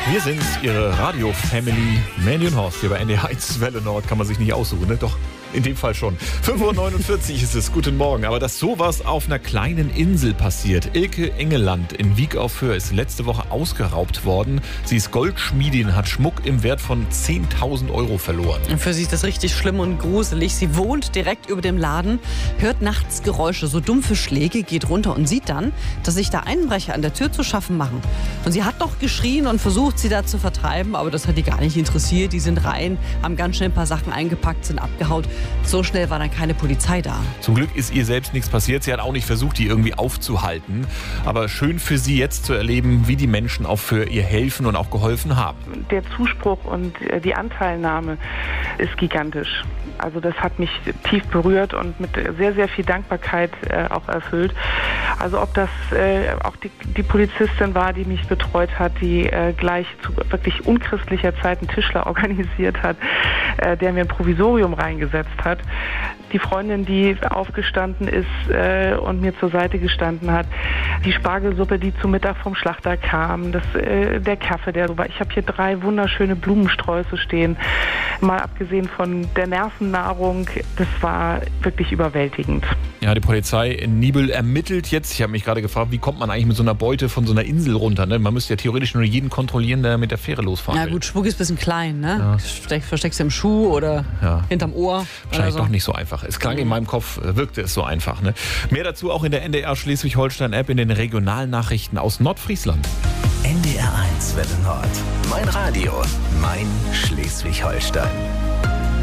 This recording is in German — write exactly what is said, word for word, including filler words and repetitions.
Wir sind Ihre Radio-Family. Mandy und Horst hier bei N D R eins Welle Nord. Kann man sich nicht aussuchen, ne? Doch, in dem Fall schon. fünf Uhr neunundvierzig ist es. Guten Morgen. Aber dass sowas auf einer kleinen Insel passiert. Ilke Engeland in Wiek auf Föhr ist letzte Woche ausgeraubt worden. Sie ist Goldschmiedin, hat Schmuck im Wert von zehntausend Euro verloren. Für sie ist das richtig schlimm und gruselig. Sie wohnt direkt über dem Laden, hört nachts Geräusche, so dumpfe Schläge, geht runter und sieht dann, dass sich da Einbrecher an der Tür zu schaffen machen. Und sie hat noch geschrien und versucht, sie da zu vertreiben, aber das hat die gar nicht interessiert. Die sind rein, haben ganz schnell ein paar Sachen eingepackt, sind abgehaut. So schnell war dann keine Polizei da. Zum Glück ist ihr selbst nichts passiert. Sie hat auch nicht versucht, die irgendwie aufzuhalten. Aber schön für sie jetzt zu erleben, wie die Menschen auch für ihr helfen und auch geholfen haben. Der Zuspruch und die Anteilnahme ist gigantisch. Also das hat mich tief berührt und mit sehr, sehr viel Dankbarkeit äh, auch erfüllt. Also ob das äh, auch die, die Polizistin war, die mich betreut hat, die äh, gleich zu wirklich unchristlicher Zeit einen Tischler organisiert hat, äh, der mir ein Provisorium reingesetzt hat. Die Freundin, die aufgestanden ist äh, und mir zur Seite gestanden hat. Die Spargelsuppe, die zum Mittag vom Schlachter kam. Das, äh, der Kaffee, der so war. Ich habe hier drei wunderschöne Blumensträuße stehen. Mal abgesehen von der Nervennahrung, das war wirklich überwältigend. Ja, die Polizei in Nibel ermittelt jetzt. Ich habe mich gerade gefragt, wie kommt man eigentlich mit so einer Beute von so einer Insel runter? Ne? Man müsste ja theoretisch nur jeden kontrollieren, der mit der Fähre losfahren Ja will. gut, Schmuck ist ein bisschen klein, ne? Ja. Versteck, versteckst du im Schuh oder Ja. hinterm Ohr. Wahrscheinlich oder so. doch nicht so einfach. Es klang in meinem Kopf, wirkte es so einfach. Ne? Mehr dazu auch in der N D R Schleswig-Holstein-App in den Regionalnachrichten aus Nordfriesland. N D R eins Welle Nord. Mein Radio, mein Schleswig-Holstein.